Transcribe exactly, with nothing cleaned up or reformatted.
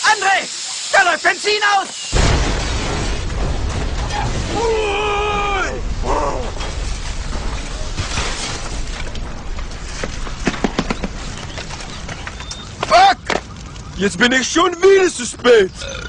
André! Da läuft Benzin aus! Fuck! Jetzt bin ich schon wieder zu spät.